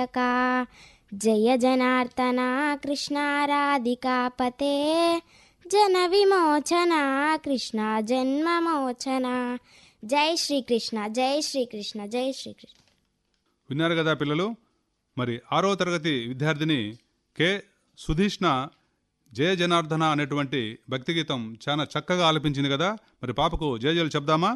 జయ జనార్దన కృష్ణ రాధికాపతే జన విమోచన కృష్ణ జన్మమోచన. జై శ్రీకృష్ణ, జై శ్రీకృష్ణ, జై శ్రీకృష్ణ. విన్నారు కదా పిల్లలు. మరి 6వ తరగతి విద్యార్థిని కె సుధీష్ణ జయ జనార్దన అనేటువంటి భక్తి గీతం చాలా చక్కగా ఆలపించింది కదా. మరి పాపకు జయజయలు చెప్దామా?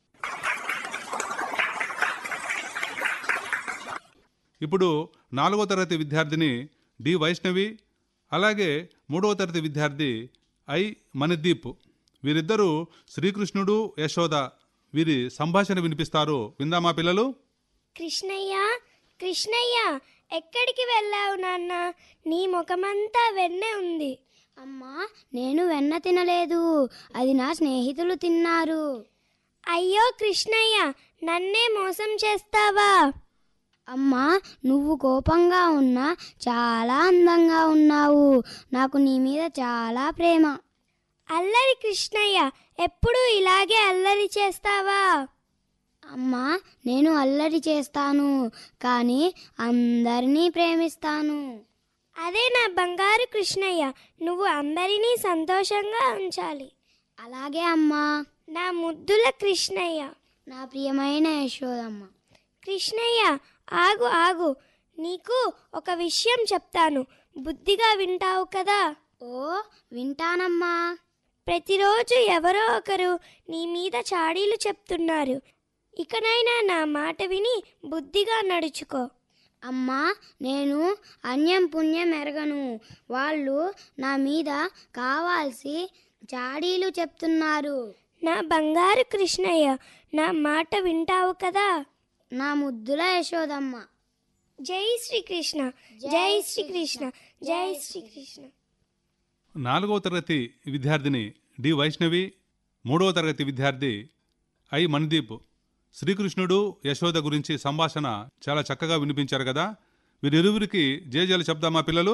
ఇప్పుడు 4వ తరగతి విద్యార్థిని డి వైష్ణవి, అలాగే 3వ తరగతి విద్యార్థి ఐ మణిదీప్, వీరిద్దరూ శ్రీకృష్ణుడు యశోద వీరి సంభాషణ వినిపిస్తారు. విందామా పిల్లలు? కృష్ణయ్య, కృష్ణయ్య, ఎక్కడికి వెళ్ళావు నాన్న? నీ ముఖమంతా వెన్నె ఉంది. అమ్మా, నేను వెన్న తినలేదు, అది నా స్నేహితులు తిన్నారు. అయ్యో కృష్ణయ్య, నన్నే మోసం చేస్తావా? అమ్మా, నువ్వు కోపంగా ఉన్నా చాలా అందంగా ఉన్నావు. నాకు నీ మీద చాలా ప్రేమ. అల్లరి కృష్ణయ్య, ఎప్పుడూ ఇలాగే అల్లరి చేస్తావా? అమ్మా, నేను అల్లరి చేస్తాను, కానీ అందరినీ ప్రేమిస్తాను. అదే నా బంగారు కృష్ణయ్య, నువ్వు అందరినీ సంతోషంగా ఉంచాలి. అలాగే అమ్మా. నా ముద్దుల కృష్ణయ్య, నా ప్రియమైన యశోదమ్మ. కృష్ణయ్య, ఆగు ఆగు, నీకు ఒక విషయం చెప్తాను, బుద్ధిగా వింటావు కదా? ఓ, వింటానమ్మా. ప్రతిరోజు ఎవరో ఒకరు నీ మీద చాడీలు చెప్తున్నారు. ఇకనైనా నా మాట విని బుద్ధిగా నడుచుకో. అమ్మా, నేను అన్యం పుణ్యం ఎరగను. వాళ్ళు నా మీద కావాల్సి చాడీలు చెప్తున్నారు. నా బంగారు కృష్ణయ్య, నా మాట వింటావు కదా? నా ముద్దుల యశోదమ్మ. జై శ్రీకృష్ణ, జై శ్రీకృష్ణ, జై శ్రీకృష్ణ. 4వ తరగతి విద్యార్థిని డి వైష్ణవి, 3వ తరగతి విద్యార్థి ఐ మణిదీప్ శ్రీకృష్ణుడు యశోద గురించి సంభాషణ చాలా చక్కగా వినిపించారు కదా. వీరిరువురికి జయజయలు చెప్దామా పిల్లలు?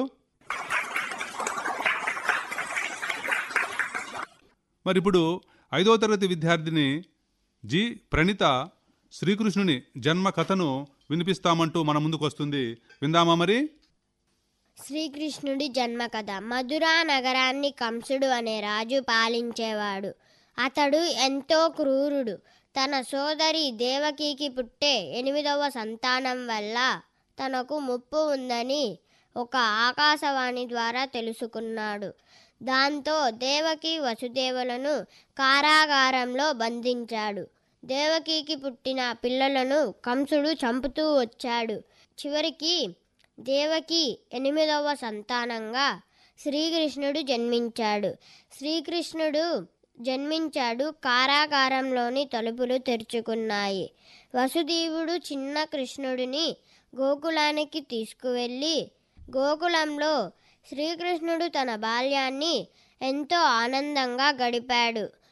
మరి ఇప్పుడు 5వ తరగతి విద్యార్థిని జి ప్రణీత శ్రీకృష్ణుని జన్మ కథను వినిపిస్తామంటూ మన ముందుకు వస్తుంది. విందామా మరి? శ్రీకృష్ణుడి జన్మ కథ. మధురా నగరాన్ని కంసుడు అనే రాజు పాలించేవాడు. అతడు ఎంతో క్రూరుడు. తన సోదరి దేవకికి పుట్టే 8వ సంతానం వల్ల తనకు ముప్పు ఉందని ఒక ఆకాశవాణి ద్వారా తెలుసుకున్నాడు. దాంతో దేవకి వసుదేవులను కారాగారంలో బంధించాడు. దేవకికి పుట్టిన పిల్లలను కంసుడు చంపుతూ వచ్చాడు. చివరికి దేవకి 8వ సంతానంగా శ్రీకృష్ణుడు జన్మించాడు. కారాగారంలోని తలుపులు తెరుచుకున్నాయి. వసుదేవుడు చిన్న కృష్ణుడిని గోకులానికి తీసుకువెళ్ళి గోకులంలో శ్రీకృష్ణుడు తన బాల్యాన్ని ఎంతో ఆనందంగా గడిపాడు.